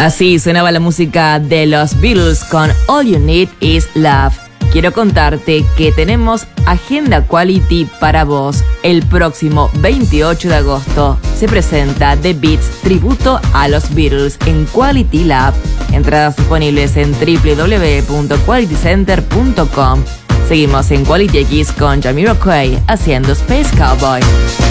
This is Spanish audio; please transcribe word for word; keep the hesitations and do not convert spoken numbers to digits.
Así sonaba la música de los Beatles con All You Need Is Love. Quiero contarte que tenemos Agenda Quality para vos. El próximo veintiocho de agosto se presenta The Beats tributo a los Beatles en Quality Lab. Entradas disponibles en doble u doble u doble u punto quality center punto com. Seguimos en Quality X con Jamiroquai haciendo Space Cowboy.